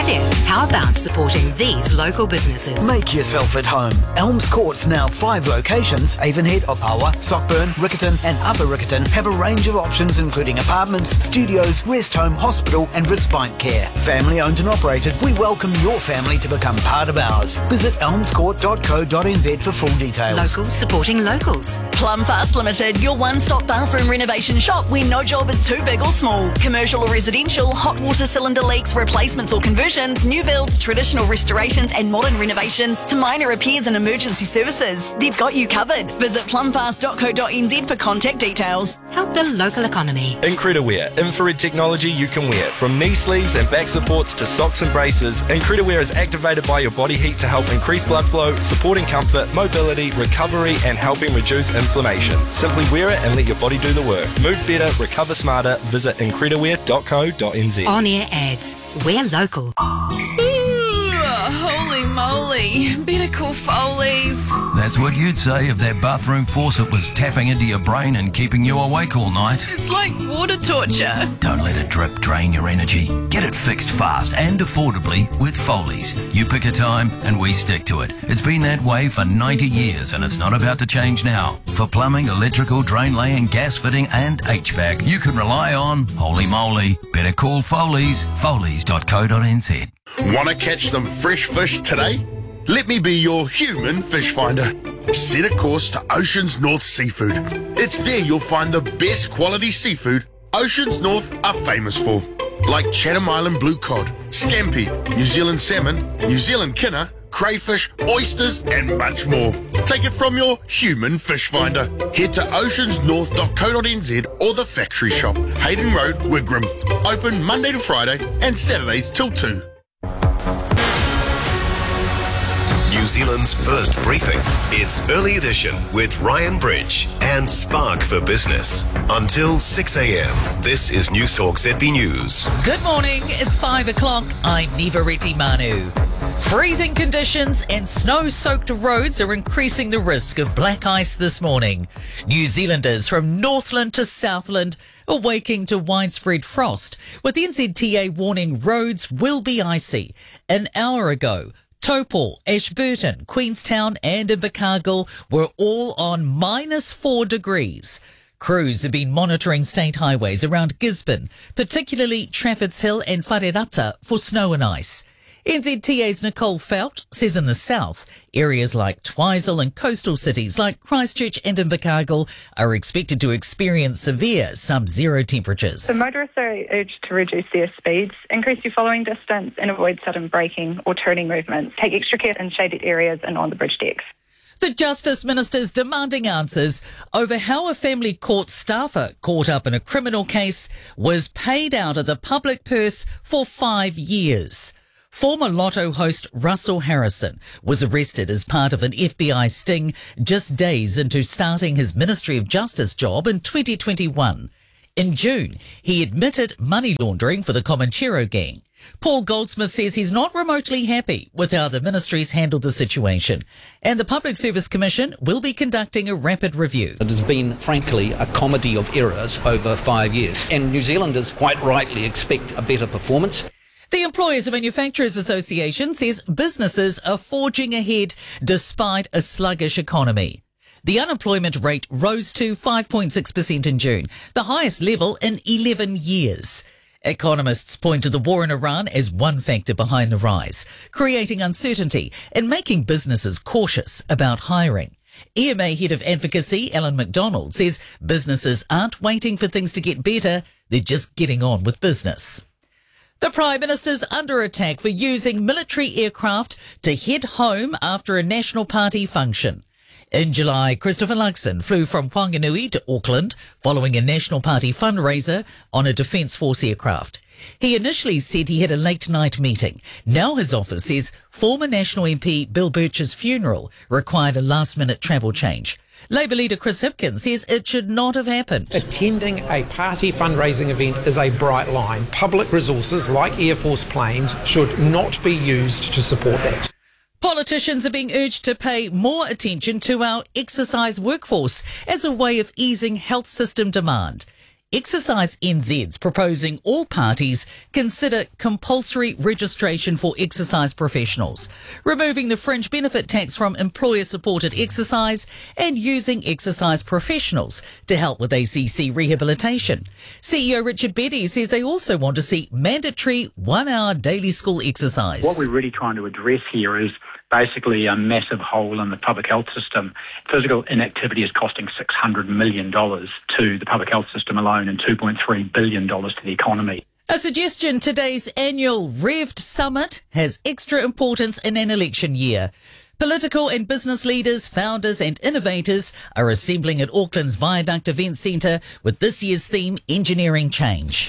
idea. How about supporting these local businesses? Make yourself at home. Elms Court's now 5 locations. Avonhead, Opawa, Sockburn, Riccarton and Upper Riccarton have a range of options including apartments, studios, rest home, hospital and respite care. Family owned and operated, we welcome your family to become part of ours. Visit elmscourt.co.nz for full details. Locals supporting locals. Plumfast Limited, your one-stop bathroom renovation shop where no job is too big or small. Commercial or residential, hot water cylinder leaks, replacements or conversions, new builds, traditional restorations and modern renovations to minor repairs and emergency services. They've got you covered. Visit plumfast.co.nz for contact details. Help the local economy. Incrediwear, infrared technology you can wear. From knee sleeves and back supports to socks and braces, Incrediwear is activated by your body heat to help increase blood flow, supporting comfort, mobility, recovery and helping reduce inflammation. Simply wear it and let your body do the work. Move better, recover smarter. Visit incrediwear.co.nz. On air ads. We're local. Holy moly. Better call Foley's. That's what you'd say if that bathroom faucet was tapping into your brain and keeping you awake all night. It's like water torture. Don't let a drip drain your energy. Get it fixed fast and affordably with Foley's. You pick a time and we stick to it. It's been that way for 90 years and it's not about to change now. For plumbing, electrical, drain laying, gas fitting and HVAC, you can rely on Holy Moly. Better call Foley's. Foley's.co.nz. Want to catch some fresh fish today? Let me be your human fish finder. Set a course to Oceans North Seafood. It's there you'll find the best quality seafood Oceans North are famous for, like Chatham Island blue cod, scampi, New Zealand salmon, New Zealand kinner, crayfish, oysters and much more. Take it from your human fish finder. Head to oceansnorth.co.nz or the factory shop, Hayden Road, Wigram. Open Monday to Friday and Saturdays till 2. New Zealand's first briefing. It's Early Edition with Ryan Bridge and Spark for Business. Until 6 a.m. This is Newstalk ZB News. Good morning. It's 5 o'clock. I'm Niva Retimanu. Freezing conditions and snow-soaked roads are increasing the risk of black ice this morning. New Zealanders from Northland to Southland are waking to widespread frost, with the NZTA warning roads will be icy. An hour ago, Taupo, Ashburton, Queenstown and Invercargill were all on -4 degrees. Crews have been monitoring state highways around Gisborne, particularly Trafford's Hill and Wharerata, for snow and ice. NZTA's Nicole Felt says in the south, areas like Twizel and coastal cities like Christchurch and Invercargill are expected to experience severe sub-zero temperatures. So motorists are urged to reduce their speeds, increase your following distance and avoid sudden braking or turning movements. Take extra care in shaded areas and on the bridge decks. The Justice Minister's demanding answers over how a family court staffer caught up in a criminal case was paid out of the public purse for 5 years. Former Lotto host Russell Harrison was arrested as part of an FBI sting just days into starting his Ministry of Justice job in 2021. In June, he admitted money laundering for the Comanchero gang. Paul Goldsmith says he's not remotely happy with how the ministry's handled the situation, and the Public Service Commission will be conducting a rapid review. It has been, frankly, a comedy of errors over 5 years, and New Zealanders quite rightly expect a better performance. The Employers and Manufacturers Association says businesses are forging ahead despite a sluggish economy. The unemployment rate rose to 5.6% in June, the highest level in 11 years. Economists point to the war in Iran as one factor behind the rise, creating uncertainty and making businesses cautious about hiring. EMA Head of Advocacy, Alan McDonald, says businesses aren't waiting for things to get better, they're just getting on with business. The Prime Minister's under attack for using military aircraft to head home after a National Party function. In July, Christopher Luxon flew from Whanganui to Auckland following a National Party fundraiser on a Defence Force aircraft. He initially said he had a late-night meeting. Now his office says former National MP Bill Birch's funeral required a last-minute travel change. Labour leader Chris Hipkins says it should not have happened. Attending a party fundraising event is a bright line. Public resources like Air Force planes should not be used to support that. Politicians are being urged to pay more attention to our exercise workforce as a way of easing health system demand. Exercise NZ's proposing all parties consider compulsory registration for exercise professionals, removing the fringe benefit tax from employer-supported exercise and using exercise professionals to help with ACC rehabilitation. CEO Richard Betty says they also want to see mandatory 1 hour daily school exercise. What we're really trying to address here is basically a massive hole in the public health system. Physical inactivity is costing $600 million to the public health system alone and $2.3 billion to the economy. A suggestion: today's annual REV'd Summit has extra importance in an election year. Political and business leaders, founders and innovators are assembling at Auckland's Viaduct Event Centre with this year's theme, Engineering Change.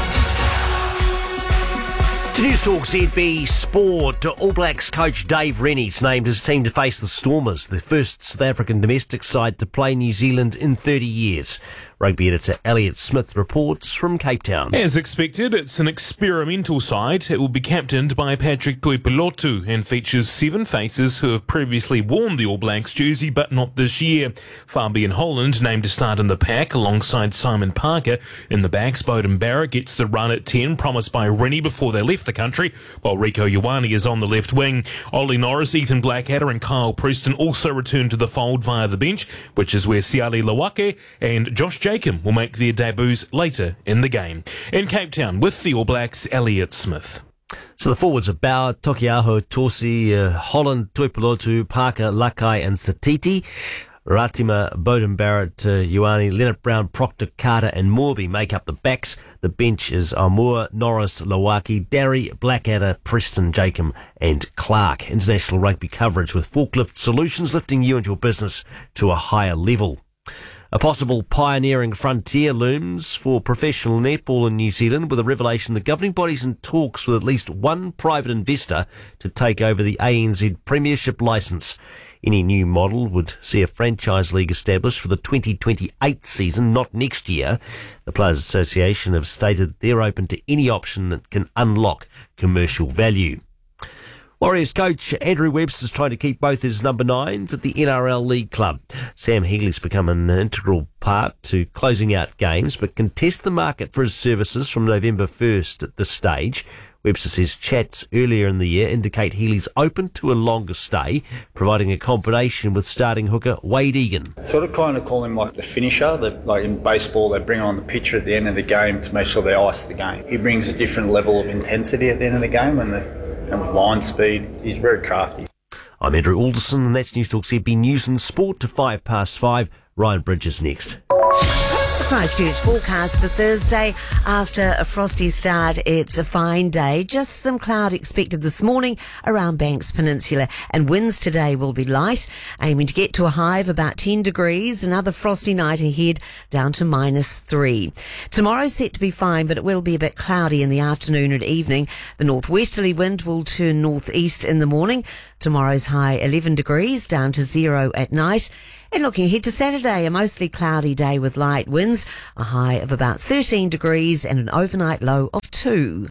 To News Talk ZB Sport, All Blacks coach Dave Rennie's named his team to face the Stormers, the first South African domestic side to play New Zealand in 30 years. Rugby editor Elliot Smith reports from Cape Town. As expected, it's an experimental side. It will be captained by Patrick Tuipulotu and features 7 faces who have previously worn the All Blacks jersey, but not this year. Fabian Holland named to start in the pack alongside Simon Parker. In the backs, Beauden Barrett gets the run at 10 promised by Rennie before they left the country, while Rico Ioane is on the left wing. Ollie Norris, Ethan Blackadder and Kyle Preston also return to the fold via the bench, which is where Siale Lawake and Josh Jacob will make their debuts later in the game. In Cape Town, with the All Blacks, Elliot Smith. So the forwards are Bauer, Tokiaho, Torsi, Holland, Tuipulotu, Parker, Lakai and Satiti. Ratima, Beauden Barrett, Ioane, Leonard Brown, Proctor, Carter and Morby make up the backs. The bench is Amur, Norris, Lawaki, Darry, Blackadder, Preston, Jacob and Clark. International rugby coverage with Forklift Solutions, lifting you and your business to a higher level. A possible pioneering frontier looms for professional netball in New Zealand, with a revelation the governing body's in talks with at least one private investor to take over the ANZ Premiership licence. Any new model would see a franchise league established for the 2028 season, not next year. The Players Association have stated they're open to any option that can unlock commercial value. Warriors coach Andrew Webster's trying to keep both his number 9s at the NRL League Club. Sam Healy's become an integral part to closing out games, but can test the market for his services from November 1st at this stage. Webster says chats earlier in the year indicate Healy's open to a longer stay, providing a combination with starting hooker Wade Egan. Sort of kind of call him like the finisher, that like in baseball they bring on the pitcher at the end of the game to make sure they ice the game. He brings a different level of intensity at the end of the game and with line speed, he's very crafty. I'm Andrew Alderson, and that's News Talk ZB News and Sport to 5:05. Ryan Bridges next. Christchurch forecast for Thursday. After a frosty start, it's a fine day. Just some cloud expected this morning around Banks Peninsula, and winds today will be light, aiming to get to a high of about 10 degrees. Another frosty night ahead, down to -3. Tomorrow's set to be fine, but it will be a bit cloudy in the afternoon and evening. The northwesterly wind will turn northeast in the morning. Tomorrow's high 11 degrees, down to 0 at night. And looking ahead to Saturday, a mostly cloudy day with light winds, a high of about 13 degrees and an overnight low of 2.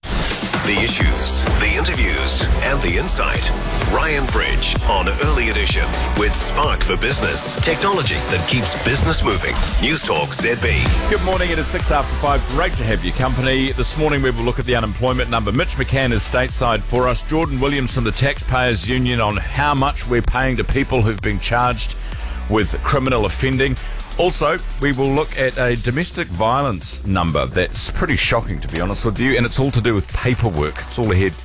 The issues, the interviews and the insight. Ryan Bridge on Early Edition with Spark for Business. Technology that keeps business moving. News Talk ZB. Good morning, it is 5:06. Great to have your company. This morning we will look at the unemployment number. Mitch McCann is stateside for us. Jordan Williams from the Taxpayers Union on how much we're paying to people who've been charged with criminal offending. Also, we will look at a domestic violence number that's pretty shocking, to be honest with you, and it's all to do with paperwork. It's all ahead.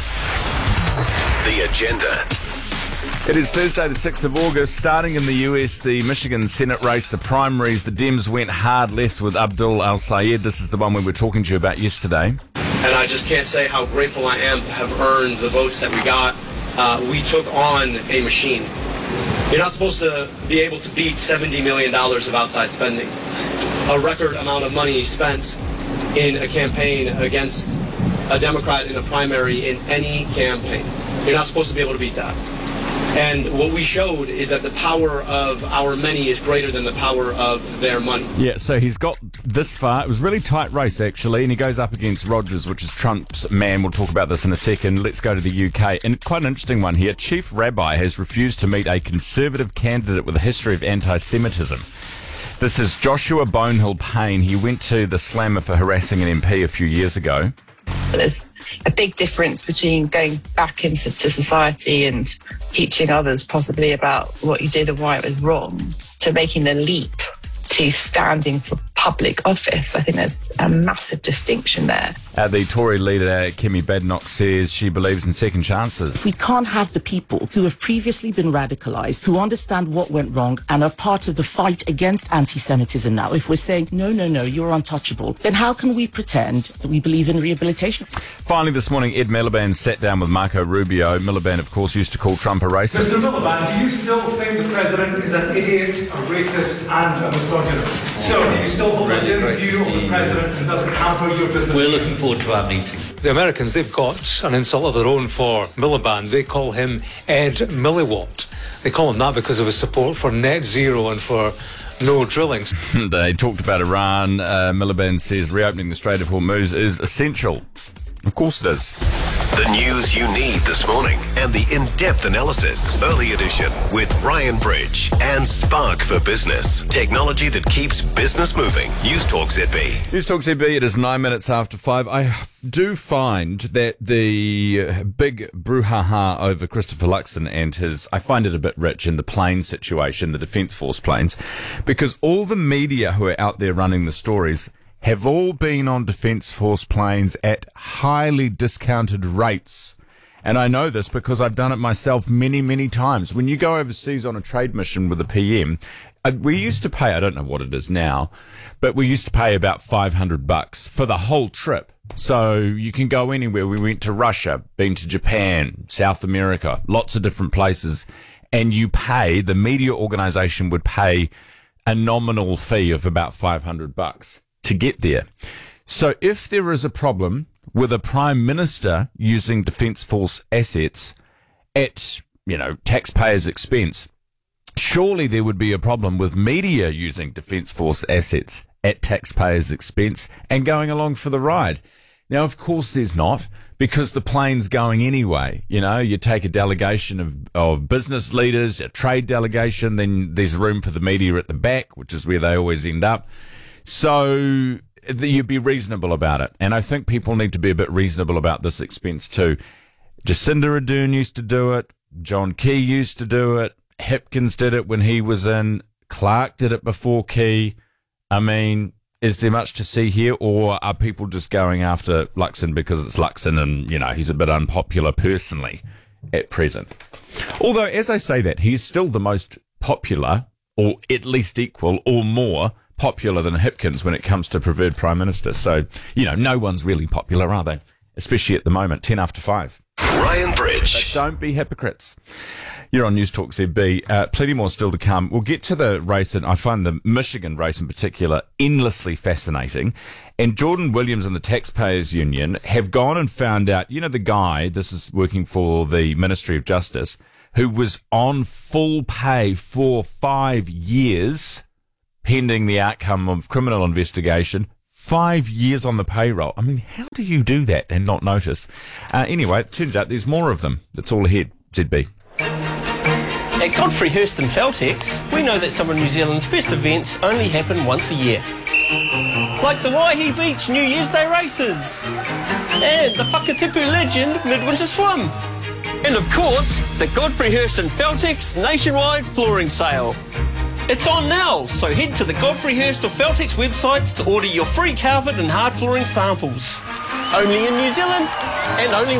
The agenda. It is Thursday, the 6th of August. Starting in the US, the Michigan Senate race, the primaries, the Dems went hard left with Abdul Al-Sayed. This is the one we were talking to you about yesterday. And I just can't say how grateful I am to have earned the votes that we got. We took on a machine. You're not supposed to be able to beat $70 million of outside spending. A record amount of money spent in a campaign against a Democrat in a primary in any campaign. You're not supposed to be able to beat that. And what we showed is that the power of our many is greater than the power of their money. Yeah, so he's got this far. It was a really tight race, actually, and he goes up against Rogers, which is Trump's man. We'll talk about this in a second. Let's go to the UK. And quite an interesting one here. Chief Rabbi has refused to meet a Conservative candidate with a history of anti-Semitism. This is Joshua Bonehill Payne. He went to the Slammer for harassing an MP a few years ago. There's a big difference between going back into society and teaching others possibly about what you did and why it was wrong, to making the leap to standing for public office. I think there's a massive distinction there. The Tory leader, Kemi Badenoch, says she believes in second chances. We can't have the people who have previously been radicalised, who understand what went wrong and are part of the fight against anti-Semitism now. If we're saying, no, you're untouchable, then how can we pretend that we believe in rehabilitation? Finally, this morning, Ed Miliband sat down with Marco Rubio. Miliband, of course, used to call Trump a racist. Mr. Miliband, do you still think the president is an idiot, a racist and a misogynist? So, do you still hold a different view of the president and doesn't hamper your business? We're looking forward to our meeting. The Americans, they've got an insult of their own for Miliband. They call him Ed Milliwatt. They call him that because of his support for net zero and for no drillings. They talked about Iran. Miliband says reopening the Strait of Hormuz is essential. Of course it is. The news you need this morning and the in-depth analysis. Early Edition with Ryan Bridge and Spark for Business. Technology that keeps business moving. News Talk ZB. News Talk ZB, it is 9 minutes after 5. I do find that the big brouhaha over Christopher Luxon and his, I find it a bit rich in the plane situation, the Defence Force planes, because all the media who are out there running the stories have all been on Defence Force planes at highly discounted rates. And I know this because I've done it myself many, many times. When you go overseas on a trade mission with a PM, we used to pay, I don't know what it is now, but we used to pay about $500 for the whole trip. So you can go anywhere. We went to Russia, been to Japan, South America, lots of different places. And you pay, the media organisation would pay a nominal fee of about $500 to get there. So if there is a problem with a Prime Minister using Defence Force assets at, taxpayers' expense, surely there would be a problem with media using Defence Force assets at taxpayers' expense and going along for the ride. Now, of course there's not, because the plane's going anyway. You take a delegation of business leaders, a trade delegation, then there's room for the media at the back, which is where they always end up. So you'd be reasonable about it. And I think people need to be a bit reasonable about this expense too. Jacinda Ardern used to do it. John Key used to do it. Hipkins did it when he was in. Clark did it before Key. I mean, is there much to see here, or are people just going after Luxon because it's Luxon and, he's a bit unpopular personally at present? Although, as I say that, he's still the most popular, or at least equal or more popular than Hipkins when it comes to preferred Prime Minister. So, no one's really popular, are they? Especially at the moment, 10 after 5. Ryan Bridge. But don't be hypocrites. You're on News Talk ZB. Plenty more still to come. We'll get to the race, and I find the Michigan race in particular endlessly fascinating. And Jordan Williams and the Taxpayers Union have gone and found out, the guy, this is working for the Ministry of Justice, who was on full pay for 5 years pending the outcome of criminal investigation. 5 years on the payroll. I mean, how do you do that and not notice? Anyway, it turns out there's more of them. That's all ahead. ZB. At Godfrey Hirst and Feltex, we know that some of New Zealand's best events only happen once a year. Like the Waihi Beach New Year's Day races. And the Whakatipu Legend Midwinter Swim. And of course, the Godfrey Hirst and Feltex nationwide flooring sale. It's on now, so head to the Godfrey Hirst or Feltex websites to order your free carpet and hard flooring samples. Only in New Zealand, and only